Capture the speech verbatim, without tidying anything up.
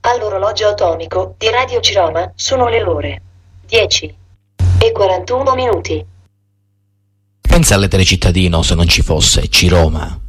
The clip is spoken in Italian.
All'orologio atomico di Radio Ciroma sono le ore dieci e quarantuno minuti. Pensa alle telecittadino se non ci fosse Ciroma.